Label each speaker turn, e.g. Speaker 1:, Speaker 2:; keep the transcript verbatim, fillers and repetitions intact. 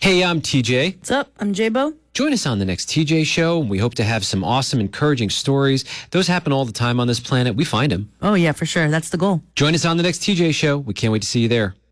Speaker 1: Hey, I'm T J.
Speaker 2: What's up? I'm J-Bo.
Speaker 1: Join us on the next T J Show. We hope to have some awesome, encouraging stories. Those happen all the time on this planet. We find them.
Speaker 2: Oh, yeah, for sure. That's the goal.
Speaker 1: Join us on the next T J Show. We can't wait to see you there.